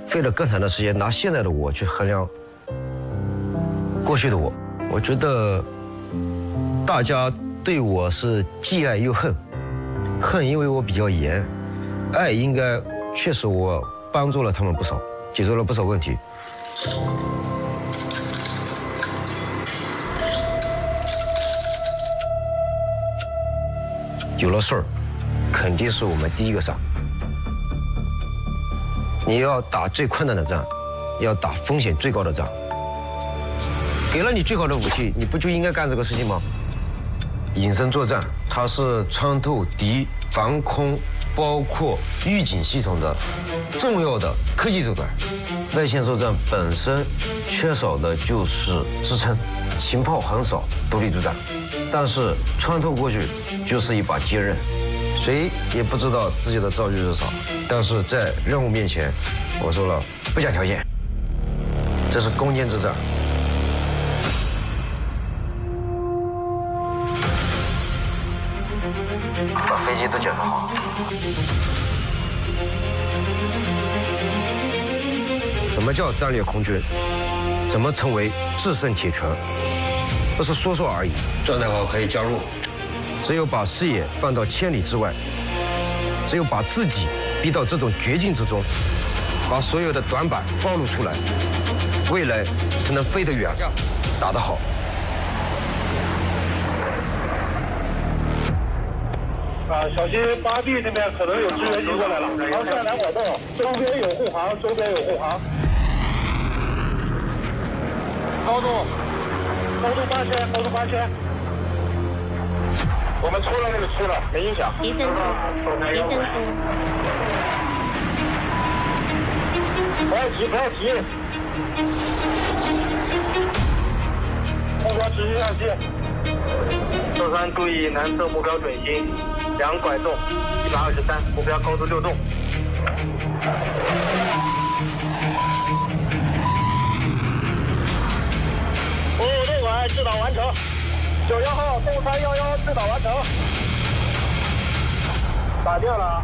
费了更长的时间拿现在的我去衡量过去的我，我觉得大家对我是既爱又恨，恨因为我比较严，爱应该确实我帮助了他们不少，解决了不少问题。有了事儿，肯定是我们第一个上。你要打最困难的仗，要打风险最高的仗。给了你最好的武器，你不就应该干这个事情吗？隐身作战，它是穿透敌防空包括预警系统的重要的科技手段。外线作战本身缺少的就是支撑，情报很少，独立作战。但是穿透过去就是一把坚刃，谁也不知道自己的遭遇是啥。但是在任务面前，我说了不讲条件，这是攻坚之战。把飞机都检查好。什么叫战略空军？怎么成为制胜铁拳？不是说说而已。状态好可以加入。只有把视野放到千里之外，只有把自己逼到这种绝境之中，把所有的短板暴露出来，未来才能飞得远，打得好。 小心8B这边可能有支援机过来了，航线来活动，周边有护航，周边有护航。高度8000，高度8000。我们出了那个区了，没影响。 提升速， 不要急，不要急。目标持续上线。 舟山注意南侧目标准星，2拐动，123，目标高度6栋。 55动拐制导完成。91号东311制导完成。打掉了。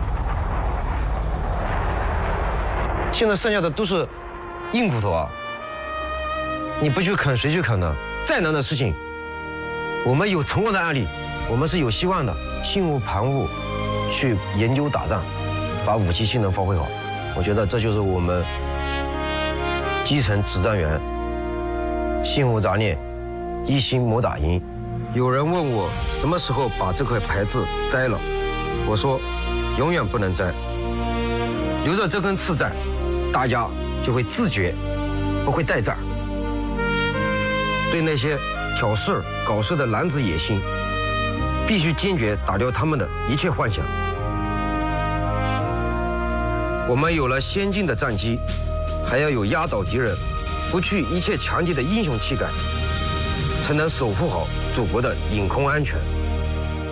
现在剩下的都是硬骨头啊！你不去啃，谁去啃呢？再难的事情，我们有成功的案例，我们是有希望的。心无旁骛去研究打仗，把武器性能发挥好。我觉得这就是我们基层指战员心无杂念，一心谋打赢。有人问我什么时候把这块牌子摘了，我说永远不能摘，留着这根刺在，大家就会自觉，不会带战。对那些挑事搞事的男子野心，必须坚决打掉他们的一切幻想。我们有了先进的战机，还要有压倒敌人、不惧一切强敌的英雄气概，才能守护好祖国的领空安全。